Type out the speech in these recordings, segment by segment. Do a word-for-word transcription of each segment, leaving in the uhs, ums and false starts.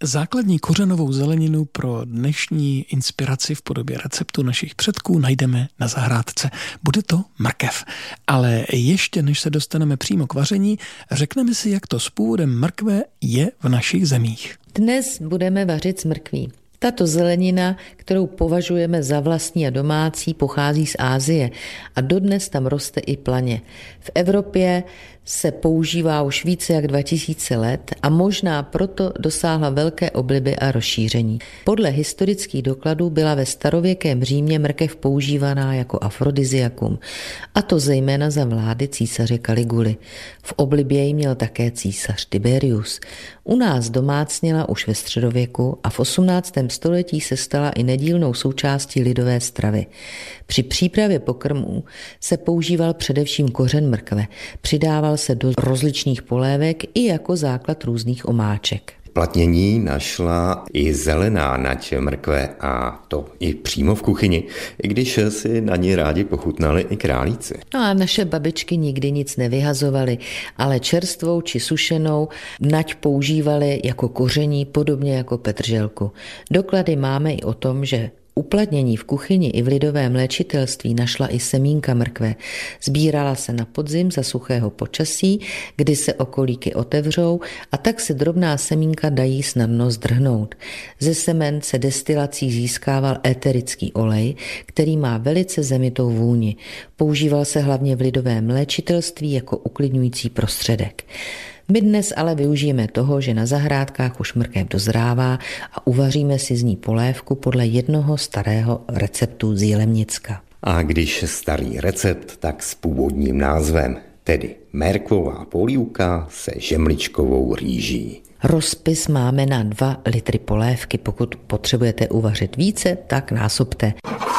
Základní kořenovou zeleninu pro dnešní inspiraci v podobě receptu našich předků najdeme na zahrádce. Bude to mrkev. Ale ještě než se dostaneme přímo k vaření, řekneme si, jak to s původem mrkve je v našich zemích. Dnes budeme vařit s mrkví. Tato zelenina, kterou považujeme za vlastní a domácí, pochází z Asie a dodnes tam roste i planě. V Evropě se používá už více jak dva tisíce let a možná proto dosáhla velké obliby a rozšíření. Podle historických dokladů byla ve starověkém Římě mrkev používaná jako afrodiziakum, a to zejména za vlády císaře Kaliguly. V oblibě ji měl také císař Tiberius. U nás domácněla už ve středověku a v osmnáctém století se stala i nedílnou součástí lidové stravy. Při přípravě pokrmů se používal především kořen mrkve. Přidával se do rozličných polévek i jako základ různých omáček. Platnění našla i zelená nať mrkve, a to i přímo v kuchyni, i když si na ní rádi pochutnali i králíci. No a naše babičky nikdy nic nevyhazovaly, ale čerstvou či sušenou nať používali jako koření, podobně jako petrželku. Doklady máme i o tom, že uplatnění v kuchyni i v lidovém léčitelství našla i semínka mrkve. Sbírala se na podzim za suchého počasí, kdy se okolíky otevřou, a tak se drobná semínka dají snadno zdrhnout. Ze semen se destilací získával éterický olej, který má velice zemitou vůni. Používal se hlavně v lidovém léčitelství jako uklidňující prostředek. My dnes ale využijeme toho, že na zahrádkách už mrkev dozrává a uvaříme si z ní polévku podle jednoho starého receptu z Jilemnicka. A když starý recept, tak s původním názvem, tedy mrkvová polívka se žemličkovou rýží. Rozpis máme na dva litry polévky. Pokud potřebujete uvařit více, tak násobte.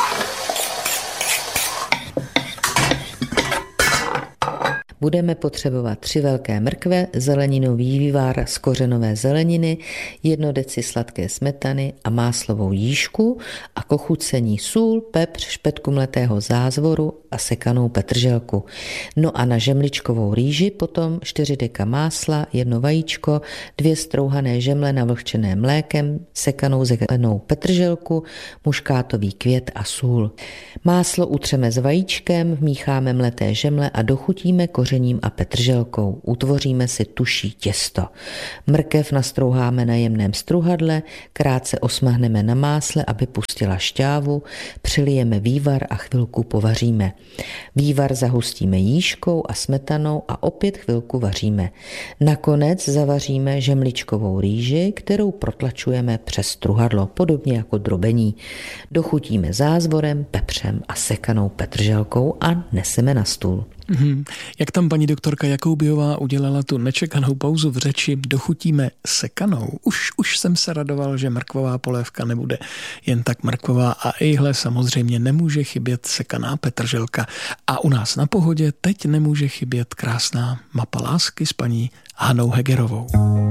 Budeme potřebovat tři velké mrkve, zeleninový vývar z kořenové zeleniny, jedno deci sladké smetany a máslovou jížku a k ochucení sůl, pepř, špetku mletého zázvoru a sekanou petrželku. No a na žemličkovou rýži potom čtyři deka másla, jedno vajíčko, dvě strouhané žemle navlhčené mlékem, sekanou zelenou petrželku, muškátový květ a sůl. Máslo utřeme s vajíčkem, vmícháme mleté žemle a dochutíme kořením a petrželkou. Utvoříme si tuší těsto. Mrkev nastrouháme na jemném struhadle, krátce osmahneme na másle, aby pustila šťávu, přilijeme vývar a chvilku povaříme. Vývar zahustíme jížkou a smetanou a opět chvilku vaříme. Nakonec zavaříme žemličkovou rýži, kterou protlačujeme přes struhadlo, podobně jako drobení. Dochutíme zázvorem, pepřem a sekanou petrželkou a neseme na stůl. Mm-hmm. Jak tam paní doktorka Jakoubiová udělala tu nečekanou pauzu v řeči dochutíme sekanou. Už, už jsem se radoval, že mrkvová polévka nebude jen tak mrkvová a ihle samozřejmě nemůže chybět sekaná petrželka. A u nás na Pohodě teď nemůže chybět krásná mapa lásky s paní Hanou Hegerovou.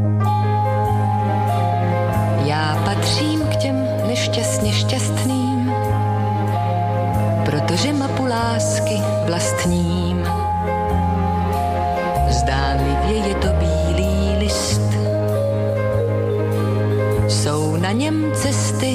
Já patřím k těm nešťastně šťastným, protože mapu lásky vlastním. Zdánlivě je to bílý list, jsou na něm cesty